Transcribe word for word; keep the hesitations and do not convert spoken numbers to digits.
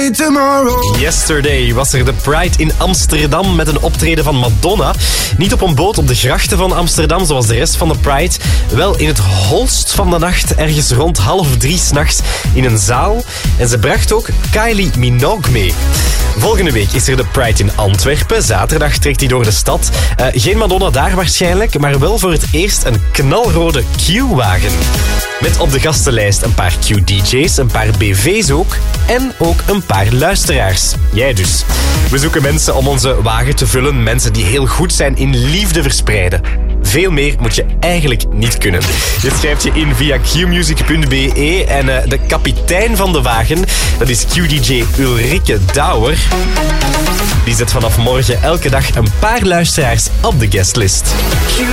say tomorrow. Yesterday was er de Pride in Amsterdam met een optreden van Madonna. Niet op een boot op de grachten van Amsterdam zoals de rest van de Pride. Wel in het holst van de nacht, ergens rond half drie 's nachts in een zaal. En ze bracht ook Kylie Minogue mee. Volgende week is er de Pride in Antwerpen. Zaterdag trekt hij door de stad. Uh, geen Madonna daar waarschijnlijk, maar wel voor het eerst een knalrode Q-wagen. Met op de gastenlijst een paar Q-D J's, een paar B V's ook en ook een paar luisteraars. Jij dus. We zoeken mensen om onze wagen te vullen, mensen die heel goed zijn in liefde verspreiden. Veel meer moet je eigenlijk niet kunnen. Je schrijft je in via q music punt b e en uh, de kapitein van de wagen, dat is Q-D J Ulrike Douwer. Die zet vanaf morgen elke dag een paar luisteraars op de guestlist.